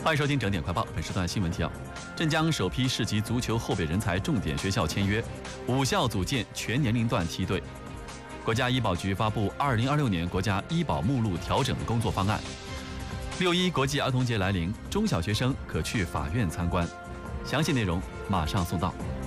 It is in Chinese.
欢迎收听整点快报。本时段新闻提要：镇江首批市级足球后备人才重点学校签约，5校组建全年龄段梯队。国家医保局发布2026年国家医保目录调整工作方案。6·1国际儿童节来临，中小学生可去法院参观。详细内容马上送到。